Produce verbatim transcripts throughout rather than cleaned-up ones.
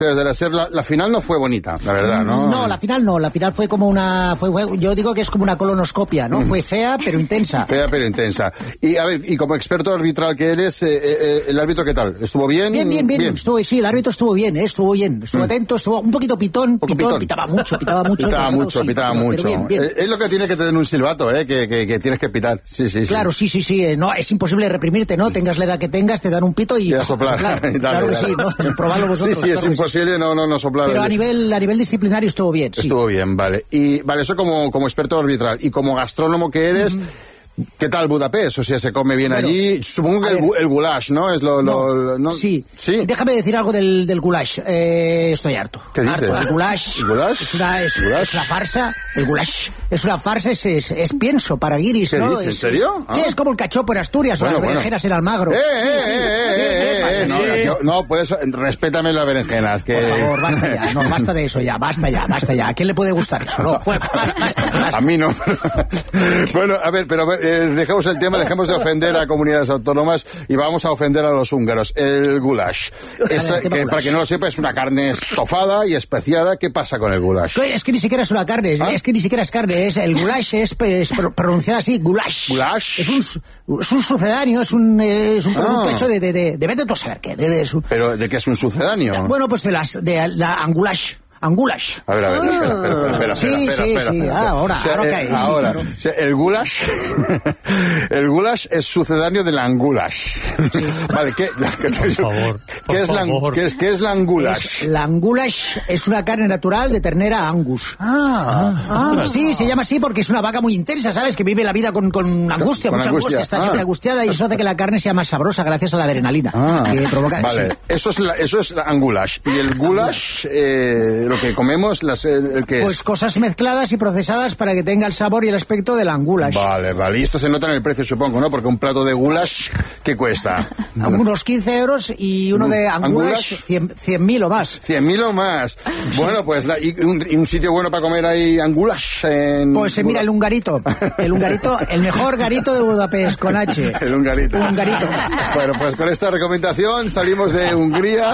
Desde la, ser, la, la final no fue bonita, la verdad, ¿no? No, la final no, la final fue como una, fue, fue, yo digo que es como una colonoscopia, ¿no? Fue fea pero intensa. Fea pero intensa. Y a ver, y como experto arbitral que eres, eh, eh, ¿el árbitro qué tal? ¿Estuvo bien? Bien, bien, bien, bien. Estuvo, sí, el árbitro estuvo bien, ¿eh? estuvo bien, estuvo mm. atento, estuvo un poquito pitón, Poco pitón, pitón, pitaba mucho, pitaba mucho. Pitaba pero, mucho, sí, pitaba pero, mucho. Pero bien, bien. Eh, es lo que tiene que tener un silbato, ¿eh? Que, que, que tienes que pitar, sí, sí, sí. Claro, sí, sí, sí, eh, no, es imposible reprimirte, ¿no? Tengas la edad que tengas, te dan un pito y... Y a soplar. soplar. Dale, claro que dale. sí, ¿no? Probadlo vosotros. Sí, sí, claro es imposible sí. no, no, no soplar. Pero a nivel, a nivel disciplinario estuvo bien, sí. Estuvo bien, vale. Y, vale, eso como, como experto arbitral. Y como gastrónomo que eres... Mm. ¿Qué tal Budapest? O sea, ¿se come bien bueno, allí? Supongo que el, el goulash, ¿no? Es lo, no, lo, ¿no? Sí. sí. Déjame decir algo del, del goulash. Eh, estoy harto. ¿Qué dices? Harto. El goulash, ¿El goulash? Es, una, es, ¿Goulash? es una farsa. El goulash es una farsa, es, es, es pienso para guiris, ¿no? ¿En es, serio? Es, ah. Sí, es como el cachopo en Asturias bueno, o las berenjenas bueno. en Almagro. ¡Eh, sí, eh, sí. eh, eh, eh, eh no, sí. yo, no, puedes, respétame las berenjenas. Que... Por favor, basta ya, no, basta de eso ya, basta ya, basta ya. ¿A quién le puede gustar eso? No, pues, basta, basta. A mí no. Bueno, a ver, pero eh, dejemos el tema, dejemos de ofender a comunidades autónomas y vamos a ofender a los húngaros. El goulash. Es, que, goulash. Para que no lo sepa, es una carne estofada y especiada. ¿Qué pasa con el goulash? Es que ni siquiera es una carne, ¿Ah? es que ni siquiera es carne. Es, el goulash es, es pronunciado así, goulash. ¿Goulash? Es un, es un sucedáneo, es un, es un producto ah. hecho de, de, de, de, vete tú a saber qué. De, de su... ¿Pero de qué es un sucedáneo? Bueno, pues de, las, de la angulash. Angulash. A ver, a ver, espera, espera, espera, espera, sí, espera, sí, espera, sí, espera, ah, ahora, o sea, ahora eh, cae, ahora, sí, claro. O sea, el goulash, el goulash es sucedáneo del angulash. Sí. Vale, ¿qué, por favor, por ¿qué, es la, ¿qué, es, ¿qué es la angulash? Es, la angulash es una carne natural de ternera Angus. Ah, ah, ah sí, se llama así porque es una vaca muy intensa, ¿sabes? Que vive la vida con, con angustia, con mucha angustia, angustia está ah. siempre angustiada y eso hace que la carne sea más sabrosa gracias a la adrenalina ah. que provoca. Vale, sí. eso es la, eso es la angulash. Y el goulash, eh, lo que comemos, las, el, el que Pues es... cosas mezcladas y procesadas para que tenga el sabor y el aspecto del angulash. Vale, vale. Y esto se nota en el precio, supongo, ¿no? Porque un plato de goulash, ¿qué cuesta? Unos quince euros y uno de angulash, cien mil o más. cien mil o más. Bueno, pues, la, y, un, y un sitio bueno para comer ahí angulash en... Pues eh, mira, el hungarito. El hungarito, el mejor garito de Budapest, con H. El hungarito. Un hungarito. Bueno, pues con esta recomendación salimos de Hungría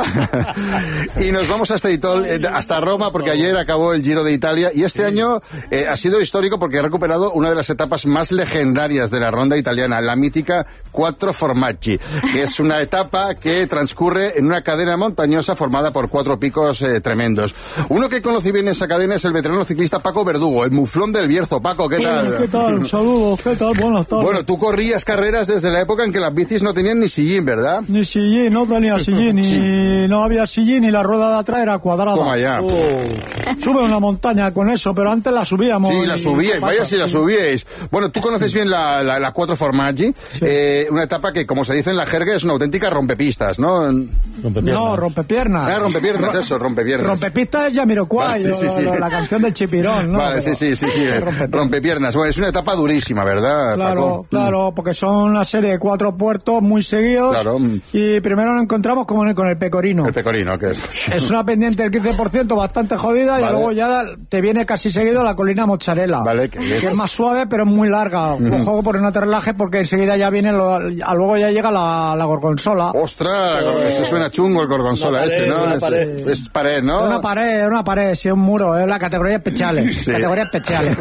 y nos vamos hasta Itol, hasta Roma, porque ayer acabó el Giro de Italia y este sí. año eh, ha sido histórico porque ha recuperado una de las etapas más legendarias de la ronda italiana, la mítica Quattro Formaggi, que es una etapa que transcurre en una cadena montañosa formada por cuatro picos eh, tremendos. Uno que conoce bien esa cadena es el veterano ciclista Paco Verdugo, el muflón del Bierzo. Paco, ¿qué tal? ¿Qué tal? Saludos, ¿qué tal? Buenas tardes. Bueno, tú corrías carreras desde la época en que las bicis no tenían ni sillín, ¿verdad? Ni sillín, no tenía sillín, ni sí. no había sillín y la rueda de atrás era cuadrada. Toma ya. Oh. Sube una montaña con eso, pero antes la subíamos. Sí, la subíais, vaya si la subíais. Bueno, tú conoces bien la, la, la Quattro Formaggi, sí. eh, una etapa que, como se dice en la jerga, es una auténtica rompepistas, ¿no? Rompepiernas. No, rompepiernas. Ah, rompepiernas, eso, rompepiernas. Rompepistas es Jamiroquai, vale, sí, sí, sí. La, la canción del Chipirón, ¿no? Vale, pero, sí, sí, sí, sí. Rompepiernas. rompepiernas. Bueno, es una etapa durísima, ¿verdad, Claro, Paco? claro, porque son una serie de cuatro puertos muy seguidos. Claro. Y primero nos encontramos con el, con el Pecorino. El Pecorino, ¿qué es? Es una pendiente del quince por ciento bastante jodida, vale. Y luego ya te viene casi seguido la colina Mozzarella. Vale, que es, que es más suave, pero es muy larga. Mm. Ojo por no te relajes porque enseguida ya viene, lo, a luego ya llega la, la Gorgonzola. ¡Ostras! Eh, se suena chungo el Gorgonzola pared, este, ¿no? Una es, pared. es pared, ¿no? Una pared, una pared, sí, un muro, es la categoría especiales. Sí. Categoría especiales.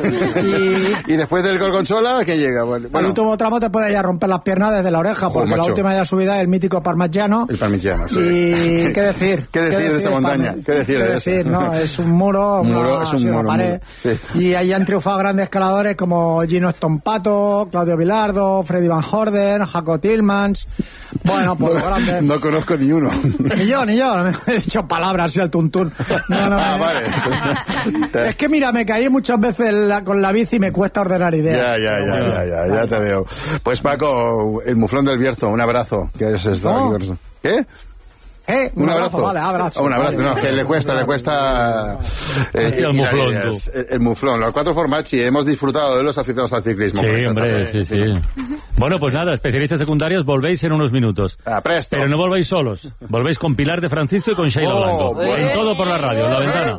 Y, y después del Gorgonzola, ¿qué llega? Bueno, el último tramo te puede ya romper las piernas desde la oreja, porque oh, la última ya subida es el mítico Parmigiano. El Parmigiano, sí. Y qué decir. ¿Qué decir, ¿Qué decir de esa montaña? Parmi... ¿Qué decir ¿Qué de decir? eso? No, es un muro, un muro una, es un sí, muro, una pared. Muro, sí. Y ahí han triunfado grandes escaladores como Gino Stompato, Claudio Bilardo, Freddy Van Horden, Jaco Tillmans. Bueno, pues no, grandes. No conozco ni uno. Ni yo, ni yo. He dicho palabras así al tuntún. No, no, ah, me... vale. Es que mira, me caí muchas veces la, con la bici y me cuesta ordenar ideas. Ya, ya, ya, ya, ya, ya te veo. Pues Paco, el muflón del Bierzo, un abrazo. ¿Qué es esto? ¿No? ¿Qué? ¿Eh? Un, un abrazo. abrazo. Vale, abrazo. Un abrazo, vale. No, que le cuesta, le cuesta... Eh, Hostia, el muflón, tú. El, el muflón, los Quattro Formaggi, hemos disfrutado de los aficionados al ciclismo. Sí, hombre, sí, sí. Bueno, pues nada, especialistas secundarios, volvéis en unos minutos. Ah, presto. Pero no volvéis solos, volvéis con Pilar de Francisco y con Sheila oh, Blanco. Bueno. En Todo por la Radio, en La Ventana.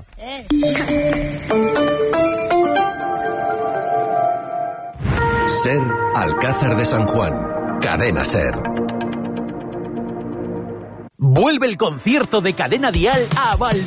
Ser Alcázar de San Juan, Cadena Ser. Vuelve el concierto de Cadena Dial a Val